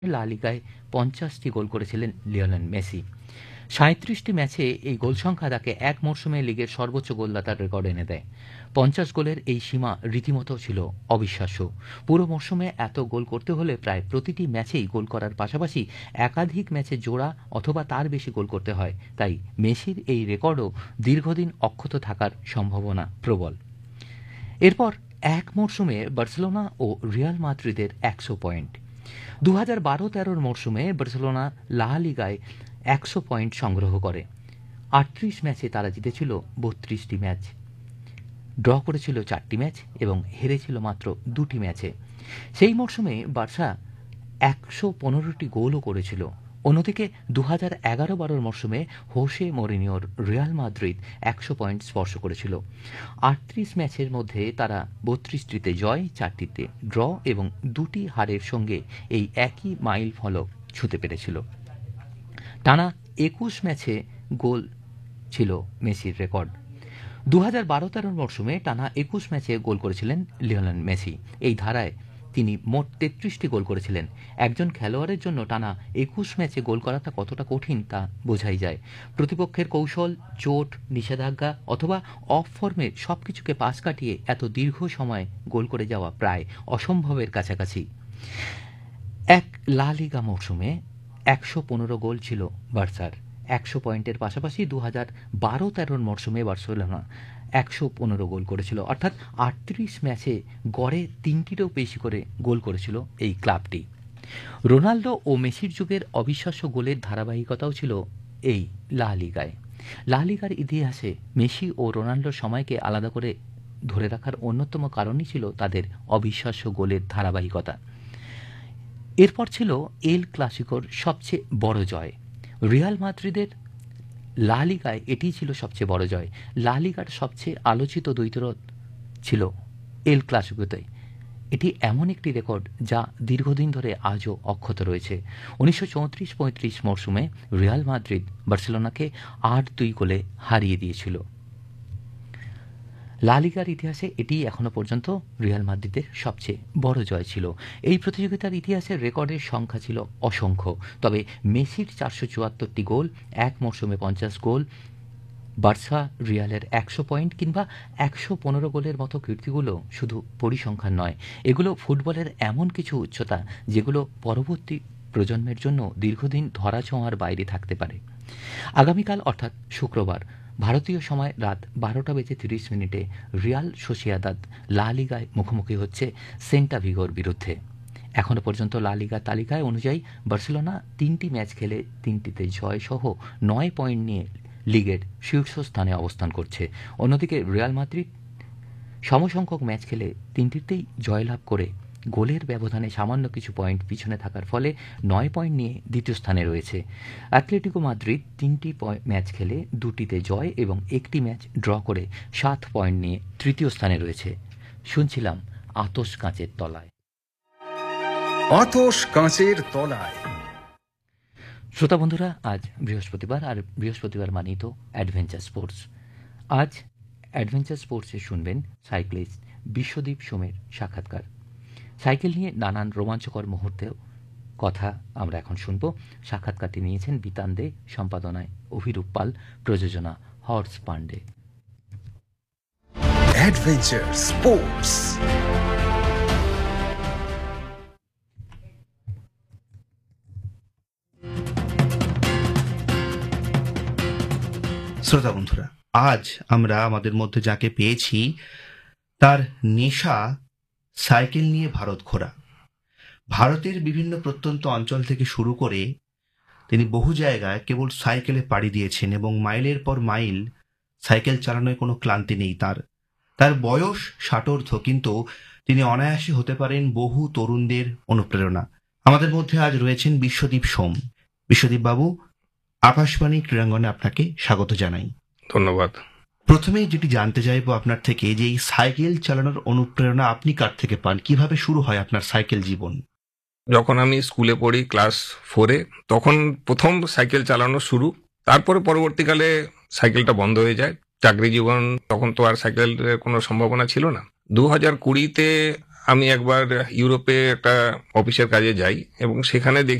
লা লিগায় ৫০টি গোল করেছিলেন লিওনেল মেসি। ৩৭টি ম্যাচে এই গোল সংখ্যা তাকে এক মরশুমে লিগের সর্বোচ্চ গোলদাতার রেকর্ড এনে দেয়। ৫০ গোলের এই সীমা রীতিমতো ছিল অবিশ্বাস্য। পুরো মরশুমে এত গোল করতে হলে প্রায় প্রতিটি ম্যাচেই গোল করার পাশাপাশি একাধিক ম্যাচে জোড়া অথবা তার বেশি গোল করতে হয়। তাই মেসির এই রেকর্ডও দীর্ঘদিন অক্ষত থাকার সম্ভাবনা প্রবল। এরপর এক মরশুমে বার্সেলোনা ও রিয়াল মাদ্রিদের ১০০ পয়েন্ট। ২০১২-১৩ মরশুমে বার্সেলোনা লা লিগায় ১০০ পয়েন্ট সংগ্রহ করে। ৩৮ ম্যাচে তারা জিতেছিল ৩২টি ম্যাচ, ড্র করেছিল ৪টি ম্যাচ এবং হেরেছিল মাত্র ২টি ম্যাচে। সেই মরশুমে বার্সা ১১৫টি গোলও করেছিল। অন্যদিকে ২০১১-১২ মরশুমে হোসে মরিনিওর রিয়াল মাদ্রিদ ১০০ পয়েন্ট স্পর্শ করেছিল। ৩৮ ম্যাচের মধ্যে তারা ৩২টিতে জয়, ৪টিতে ড্র এবং ২টি হারের সঙ্গে এই একই মাইল ফলক ছুঁতে পেরেছিল। টানা ২১ ম্যাচে গোল ছিল মেসির রেকর্ড। ২০১২-১৩ মরশুমে টানা ২১ ম্যাচে গোল করেছিলেন লিওনেল মেসি। এই ধারায় তিনি মোট ৩৩টি গোল করেছিলেন। একজন খেলোয়াড়ের জন্য টানা ২১ ম্যাচে গোল করাটা কতটা কঠিন তা বোঝাই যায়। প্রতিপক্ষের কৌশল, চোট, নিষেধাজ্ঞা অথবা অফ ফর্মে সবকিছুকে পাশ কাটিয়ে এত দীর্ঘ সময় গোল করে যাওয়া প্রায় অসম্ভবের কাছাকাছি। এক লা লিগা মরশুমে ১১৫ গোল ছিল বার্সার। ১০০ পয়েন্টের পাশাপাশি ২০১২-১৩ মরশুমে বার্সেলোনা ১১৫ গোল করেছিল, অর্থাৎ ৩৮ ম্যাচে গড়ে ৩টিরও বেশি করে গোল করেছিল এই ক্লাবটি। রোনাল্ডো ও মেসির যুগের অবিশ্বাস্য গোলের ধারাবাহিকতাও ছিল এই লা লিগায়। লা লিগার ইতিহাসে মেসি ও রোনাল্ডোর সময়কে আলাদা করে ধরে রাখার অন্যতম কারণই ছিল তাদের অবিশ্বাস্য গোলের ধারাবাহিকতা। এরপর ছিল এল ক্লাসিকোর সবচেয়ে বড় জয়। রিয়াল মাদ্রিদের লা লিগায় এটিই ছিল সবচেয়ে বড় জয়। লা লিগার সবচেয়ে আলোচিত দ্বৈতরথ ছিল এল ক্লাসিকোতে। এটি এমন একটি রেকর্ড যা দীর্ঘদিন ধরে আজও অক্ষত রয়েছে। ১৯৩৪-৩৫ মরশুমে রিয়াল মাদ্রিদ বার্সেলোনাকে ৮-২ গোলে হারিয়ে দিয়েছিল। লা লিগার ইতিহাসে এটি এখনও পর্যন্ত রিয়াল মাদ্রিদের সবচেয়ে বড় জয় ছিল। এই প্রতিযোগিতার ইতিহাসের রেকর্ডের সংখ্যা ছিল অসংখ্য, তবে মেসির ৪৭৪টি গোল, এক মরশুমে ৫০ গোল, বার্সা রিয়ালের ১০০ পয়েন্ট কিংবা ১১৫ গোলের মতো কীর্তিগুলো শুধু পরিসংখ্যান নয়, এগুলো ফুটবলের এমন কিছু উচ্চতা যেগুলো পরবর্তী প্রজন্মের জন্য দীর্ঘদিন ধরাছোঁয়ার বাইরে থাকতে পারে। আগামীকাল অর্থাৎ শুক্রবার ভারতীয় সময় রাত ১২:৩০ রিয়াল সোসিয়াদাদ লা লিগায় মুখোমুখি হচ্ছে সেল্টা ভিগোর বিরুদ্ধে। এখনও পর্যন্ত লা লিগার তালিকায় অনুযায়ী বার্সেলোনা ৩টি ম্যাচ খেলে ৩টিতে জয় সহ ৯ পয়েন্ট নিয়ে লিগের শীর্ষস্থানে অবস্থান করছে। অন্যদিকে রিয়াল মাদ্রিদ সমসংখ্যক ম্যাচ খেলে ৩টিতেই জয়লাভ করে গোলের ব্যবধানে সামান্য কিছু পয়েন্ট পিছনে থাকার ফলে ৯ পয়েন্ট নিয়ে দ্বিতীয় স্থানে রয়েছে। অ্যাটলেটিকো মাদ্রিদ ৩টি ম্যাচ খেলে ২টিতে জয় এবং ১টি ম্যাচ ড্র করে ৭ পয়েন্ট নিয়ে তৃতীয় স্থানে রয়েছে। শুনছিলাম আতশ কাঁচের তলায়। আতশ কাঁচের তলায়। শ্রোতা বন্ধুরা, আজ বৃহস্পতিবার, আর বৃহস্পতিবার মানেই তো অ্যাডভেঞ্চার স্পোর্টস। আজ অ্যাডভেঞ্চার স্পোর্টসে শুনবেন সাইক্লিস্ট বিশ্বদীপ সোমের সাক্ষাৎকার। সাইকেল নিয়ে নানান রোমাঞ্চকর মুহূর্তেও কথা আমরা এখন শুনব। সাক্ষাৎকারটি নিয়েছেন বিতান দে, সম্পাদনায় অভিরূপ পাল, প্রযোজনা হর্স পান্ডে। Adventure sports. শ্রোতা বন্ধুরা, আজ আমরা আমাদের মধ্যে যাকে পেয়েছি তার নেশা সাইকেল নিয়ে ভারত ঘোরা। ভারতের বিভিন্ন প্রত্যন্ত অঞ্চল থেকে শুরু করে তিনি বহু জায়গায় কেবল সাইকেলে পাড়ি দিয়েছেন এবং মাইলের পর মাইল সাইকেল চালানোয় কোনো ক্লান্তি নেই তার। তার বয়স ৬০, কিন্তু তিনি অনায়াসে হতে পারেন বহু তরুণদের অনুপ্রেরণা। আমাদের মধ্যে আজ রয়েছেন বিশ্বদীপ সোম। বিশ্বদীপ বাবু, আকাশবাণী ক্রীড়াঙ্গনে আপনাকে স্বাগত জানাই। ধন্যবাদ। প্রথমেই যেটি জানতে চাইবো আপনার থেকে যে এই সাইকেল চালানোর অনুপ্রেরণা আপনি কার থেকে পান, কিভাবে শুরু হয় আপনার সাইকেল জীবন? যখন আমি স্কুলে পড়ি ক্লাস 4-এ, তখন প্রথম সাইকেল চালানো শুরু। তারপরে পরবর্তীকালে সাইকেলটা বন্ধ হয়ে যায়। চাকরি জীবন, তখন তো আর সাইকেলের কোনো সম্ভাবনা ছিল না। 2020-তে আমি একবার ইউরোপে একটা অফিসের কাজে যাই এবং সেখানে দেখি